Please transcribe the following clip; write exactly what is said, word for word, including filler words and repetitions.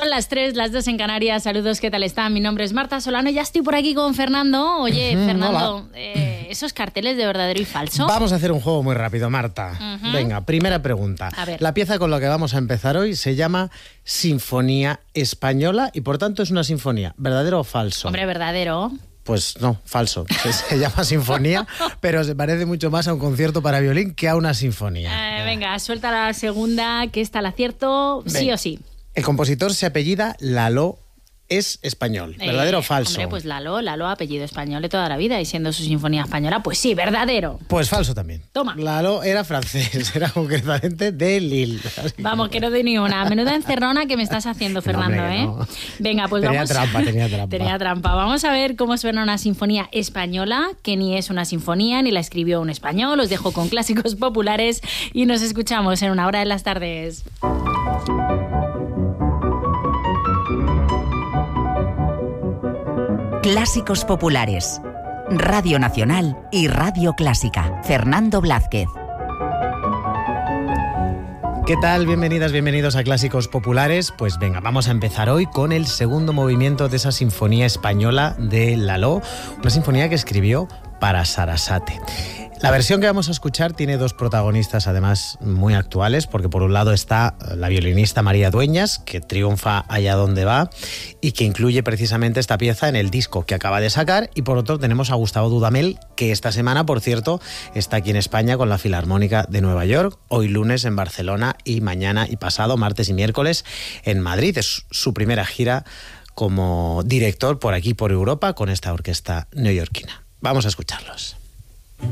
Son las tres, las dos en Canarias. Saludos, ¿qué tal están? Mi nombre es Marta Solano. Ya estoy por aquí con Fernando. Oye, uh-huh, Fernando, eh, ¿esos carteles de verdadero y falso? Vamos a hacer un juego muy rápido, Marta. Uh-huh. Venga, primera pregunta. A ver. La pieza con la que vamos a empezar hoy se llama Sinfonía Española y por tanto es una sinfonía. ¿Verdadero o falso? Hombre, verdadero. Pues no, falso. Se, se llama sinfonía, pero se parece mucho más a un concierto para violín que a una sinfonía. Eh, venga, suelta la segunda, que está el acierto, venga. Sí o sí. El compositor se apellida Lalo, es español. ¿Verdadero eh, o falso? Hombre, pues Lalo, Lalo, apellido español de toda la vida, y siendo su sinfonía española, pues sí, verdadero. Pues falso también. Toma. Lalo era francés, era concretamente de Lille. Vamos, que no doy ni una. Menuda encerrona que me estás haciendo, Fernando, no, hombre, ¿eh? No. Venga, pues tenía vamos. Tenía trampa, tenía trampa. Tenía trampa. Vamos a ver cómo suena una sinfonía española, que ni es una sinfonía, ni la escribió un español. Os dejo con clásicos populares y nos escuchamos en Una Hora de las Tardes. Clásicos populares. Radio Nacional y Radio Clásica. Fernando Blázquez. ¿Qué tal? Bienvenidas, bienvenidos a Clásicos Populares. Pues venga, vamos a empezar hoy con el segundo movimiento de esa sinfonía española de Lalo, una sinfonía que escribió para Sarasate. La versión que vamos a escuchar tiene dos protagonistas además muy actuales, porque por un lado está la violinista María Dueñas, que triunfa allá donde va y que incluye precisamente esta pieza en el disco que acaba de sacar, y por otro tenemos a Gustavo Dudamel, que esta semana, por cierto, está aquí en España con la Filarmónica de Nueva York, hoy lunes en Barcelona y mañana y pasado, martes y miércoles, en Madrid. Es su primera gira como director por aquí, por Europa, con esta orquesta neoyorquina. Vamos a escucharlos.